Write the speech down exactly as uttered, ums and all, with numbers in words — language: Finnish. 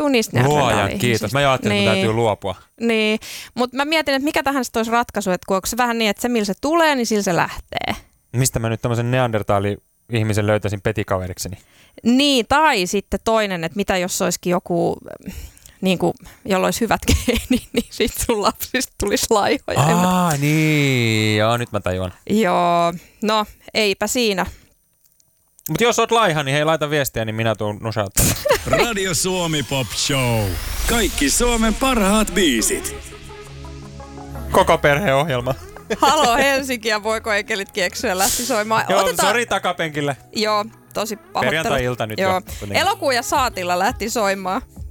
tuu niistä Luojan kiitos. Mä jo ajattelin, niin. että täytyy luopua. Niin, mutta mä mietin, että mikä tähän sitten olisi ratkaisu, että onko se vähän niin, että se millä se tulee, niin sillä se lähtee. Mistä mä nyt tämmöisen neandertaali-ihmisen löytäisin petikaveriksi? Niin, tai sitten toinen, että mitä jos olisikin joku, niin kuin, jolla olisi hyvät geenit, niin sitten sun lapsista tulisi laihoja. Aa, niin. Joo, nyt mä tajuan. Joo, no eipä siinä. Mutta jos oot laiha, niin hei, laita viestiä, niin minä tuun nusauttamaan. Radio Suomi Pop Show. Kaikki Suomen parhaat biisit. Koko perheohjelma. Halo Helsinki ja Voiko enkelit keksiä lähti soimaan. Joo, Otetaan... sori takapenkille. Joo, tosi pahoittelu. Perjantai-ilta nyt Joo. jo. Elokuu ja Saatilla lähti soimaan.